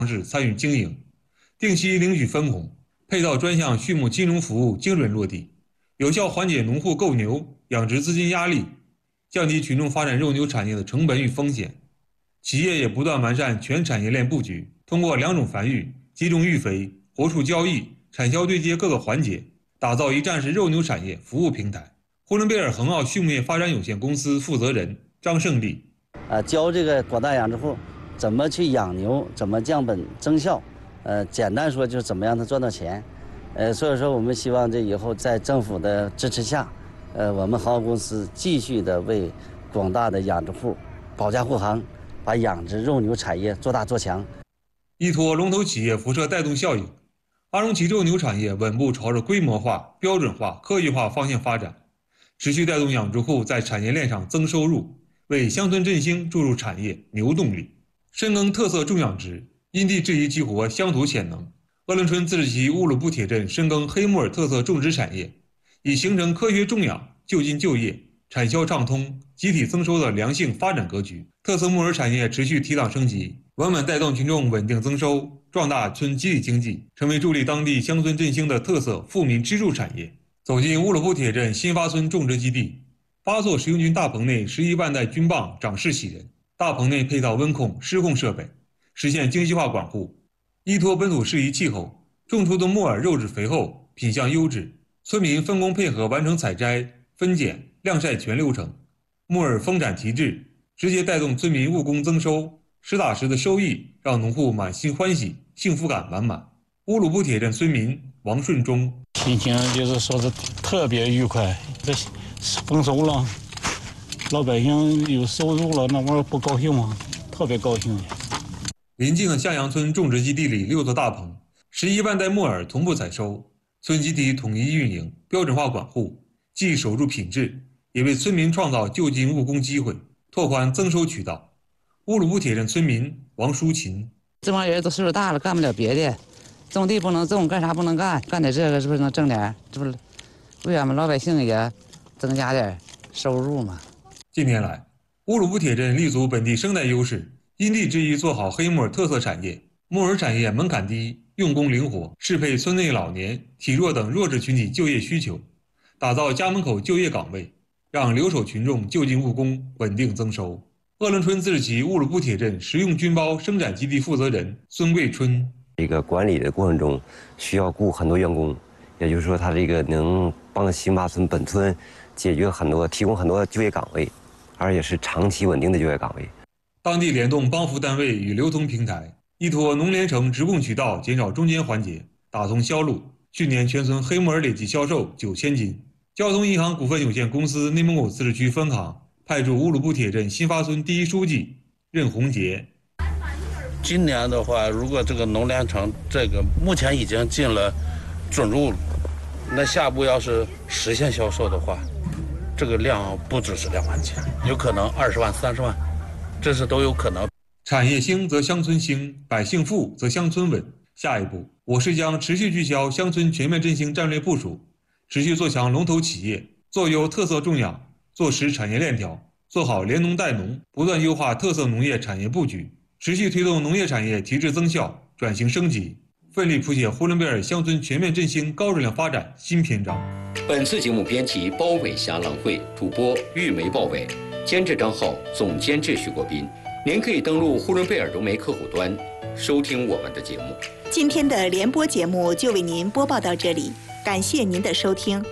式参与经营，定期领取分红，配套专项畜牧金融服务精准落地，有效缓解农户购牛、养殖资金压力，降低群众发展肉牛产业的成本与风险。企业也不断完善全产业链布局，通过2种繁育、集中育肥、活畜交易、产销对接各个环节，打造一站式肉牛产业服务平台。呼伦贝尔恒奥畜牧业发展有限公司负责人张胜利， 教这个广大养殖户怎么去养牛，怎么降本增效，简单说就是怎么让他赚到钱。所以说我们希望这以后在政府的支持下，我们恒奥公司继续的为广大的养殖户保驾护航，把养殖肉牛产业做大做强。 依托龙头企业辐射带动效应，阿荣旗肉牛产业稳步朝着规模化、标准化、科学化方向发展，持续带动养殖户在产业链上增收入，为乡村振兴注入产业牛动力。深耕特色种养殖，因地制宜激活乡土潜能。鄂伦春自治旗乌鲁布铁镇深耕黑木耳特色种植产业，已形成科学种养、就近就业、产销畅通、集体增收的良性发展格局。特色木耳产业持续提档升级，稳稳带动群众稳定增收，壮大村集体经济，成为助力当地乡村振兴的特色富民支柱产业。走进乌鲁布铁镇新发村种植基地，8座食用菌大棚内11万袋菌棒长势喜人，大棚内配套温控、湿控设备，实现精细化管护。依托本土适宜气候，种出的木耳肉质肥厚，品相优质，村民分工配合完成采摘、分拣、晾晒全流程，木耳丰产提质，直接带动村民务工增收，实打实的收益让农户满心欢喜，幸福感满满。乌鲁布铁镇村民王顺忠， 心情就是说是特别愉快，这丰收了，老百姓有收入了，那玩意儿不高兴吗？特别高兴。 临近的向阳村种植基地里6座大棚，11万袋木耳同步采收，村集体统一运营，标准化管护，既守住品质，也为村民创造就近务工机会，拓宽增收渠道。乌鲁布铁镇村民王淑琴， 这帮人都岁数大了，干不了别的，种地不能种，干啥不能干，干点这个是不是能挣点？这不是为俺们老百姓也增加点收入吗？ 近年来，乌鲁布铁镇立足本地生态优势，因地制宜做好黑木耳特色产业。木耳产业门槛低，用工灵活，适配村内老年、体弱等弱势群体就业需求，打造家门口就业岗位，让留守群众就近务工，稳定增收。鄂伦春自治旗乌鲁布铁镇食用菌包生产基地负责人孙桂春， 这个管理的过程中需要雇很多员工，也就是说他这个能帮新发村本村解决提供很多就业岗位，而且是长期稳定的就业岗位。 当地联动帮扶单位与流通平台，依托农联城直供渠道，减少中间环节，打通销路。去年全村黑木耳累计销售9000斤。交通银行股份有限公司内蒙古自治区分行派驻乌鲁布铁镇新发村第1书记任洪杰。 今年的话，如果这个农联城这个目前已经进了准入了，那下步要是实现销售的话，这个量不只是2万斤，有可能20万、30万。这是都有可能。 产业兴则乡村兴，百姓富则乡村稳。下一步，我市将持续聚焦乡村全面振兴战略部署，持续做强龙头企业，做优特色种养，做实产业链条，做好联农带农，不断优化特色农业产业布局，持续推动农业产业提质增效、转型升级，奋力谱写呼伦贝尔乡村全面振兴高质量发展新篇章。 本次节目编辑包伟霞、郎慧，主播玉梅、鲍伟。监制张浩，总监制徐国斌。您可以登录呼伦贝尔融媒客户端收听我们的节目。 今天的联播节目就为您播报到这里，感谢您的收听。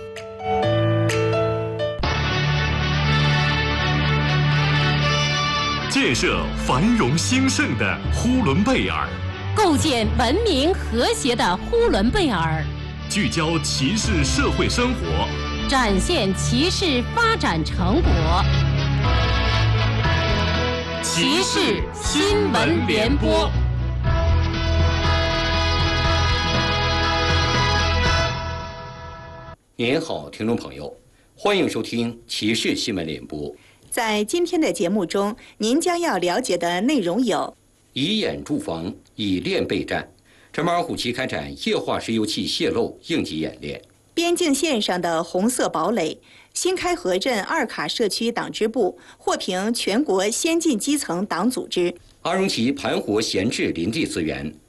建设繁荣兴盛的呼伦贝尔， 构建文明和谐的呼伦贝尔， 聚焦骑士社会生活， 展现骑士发展成果。骑士新闻联播。 您好，听众朋友，欢迎收听骑士新闻联播。 在今天的节目中，您将要了解的内容有： 以眼驻防，以练备战。陈马尔虎旗开展液化石油气泄漏应急演练。 边境线上的红色堡垒，新开河镇2卡社区党支部获评全国先进基层党组织。 阿荣旗盘活闲置林地资源，